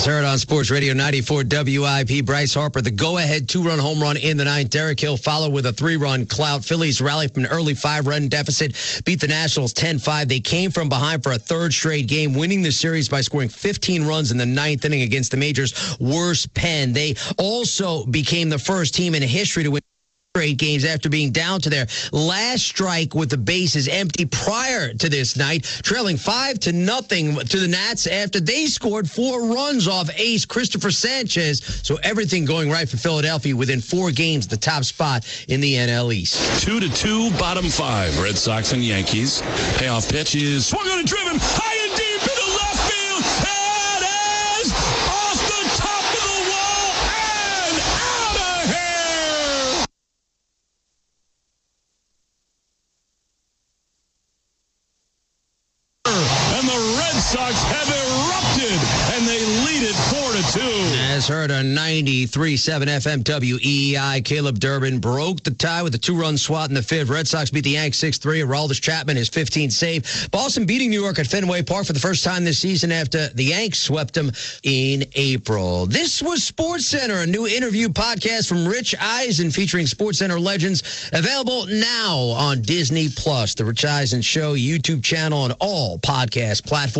As heard on Sports Radio 94 WIP, Bryce Harper, the go-ahead 2-run home run in the ninth. Derek Hill followed with a 3-run clout. Phillies rallied from an early 5-run deficit, beat the Nationals 10-5. They came from behind for a third straight game, winning the series by scoring 15 runs in the ninth inning against the Majors' worst pen. They also became the first team in history to win straight games after being down to their last strike with the bases empty prior to this night, trailing 5-0 to the Nats after they scored 4 runs off ace Christopher Sanchez. So everything going right for Philadelphia within 4 games, the top spot in the NL East. 2-2, bottom 5, Red Sox and Yankees. Payoff pitch is swung on and driven high and deep into left field. It is off the top of the wall and out of here. And the Red Sox have erupted, and they lead it 4-2. As heard on 93.7 FM WEEI, Caleb Durbin broke the tie with a 2-run swat in the fifth. Red Sox beat the Yanks 6-3. Aroldis Chapman, his 15th save. Boston beating New York at Fenway Park for the first time this season after the Yanks swept them in April. This was SportsCenter, a new interview podcast from Rich Eisen featuring SportsCenter legends, available now on Disney+. The Rich Eisen Show YouTube channel and all podcast platforms.